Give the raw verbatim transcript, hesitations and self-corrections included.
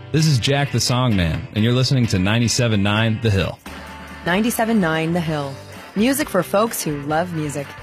This is Jack the Songman, and you're listening to ninety-seven point nine The Hill. ninety-seven point nine The Hill. Music for folks who love music.